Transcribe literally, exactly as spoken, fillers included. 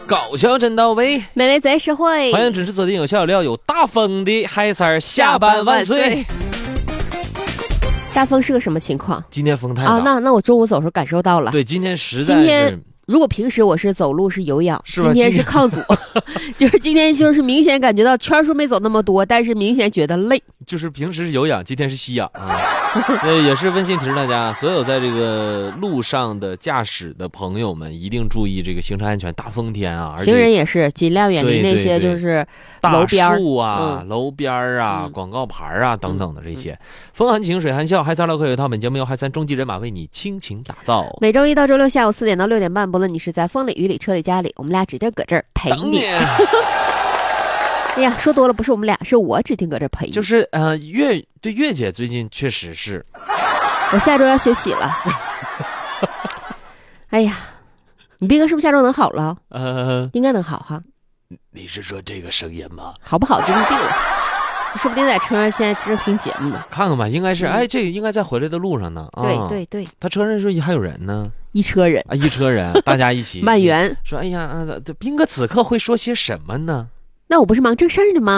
搞笑真到位， 美美贼实惠。 欢迎准时锁定有笑有料有大风的嗨三儿，下班万岁。 大风是个什么情况？ 今天风太大啊，那那我中午走的时候感受到了。 对，今天实在今是。 天如果平时我是走路是有氧， 是今天是抗阻，就是今天就是明显感觉到圈数没走那么多，但是明显觉得累。 就是平时是有氧，今天是吸氧啊。呃，也是温馨提示大家，所有在这个路上的驾驶的朋友们，一定注意这个行车安全。大风天啊，而且行人也是尽量远离那些就是楼边大树啊、 嗯、 楼边啊、 嗯、 广告牌啊等等的这些。嗯、风含情，水含笑，嗨三唠嗑有套。本节目由嗨三终极人马为你倾情打造。 每周一到周六下午四点到六点半，不论你是在风里、雨里、车里、家里，我们俩指定搁这儿陪你。哎呀，说多了不是我们俩，是我指定搁这儿陪你。 就是呃，月对月姐最近确实是， 我下周要休息了。哎呀，你斌哥是不是下周能好了？ 呃， 应该能好哈。 你是说这个声音吗？ 好不好就不定了，说不定在车上现在正听节目呢。 看看吧，应该是，哎，这个应该在回来的路上呢。啊、 对对对， 他车上说还有人呢， 一车人啊，一车人，大家一起满员说，哎呀，这斌哥此刻会说些什么呢？ 那我不是忙正事儿的吗？